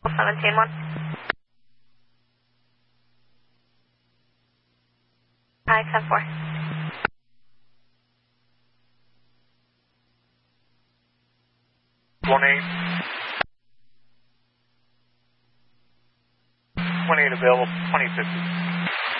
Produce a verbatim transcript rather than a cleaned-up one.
seventeen one. I ten four. One eight. One eight available. Twenty fifty.